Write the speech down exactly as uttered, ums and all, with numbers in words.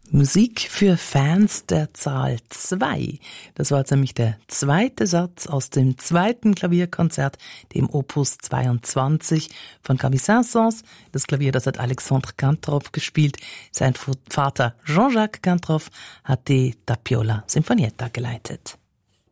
Musik für Fans der Zahl zwei. Das war jetzt nämlich der zweite Satz aus dem zweiten Klavierkonzert, dem Opus zweiundzwanzig von Camille Saint-Saëns. Das Klavier, das hat Alexandre Cantroff gespielt. Sein Vater Jean-Jacques Cantroff hat die Tapiola Sinfonietta geleitet.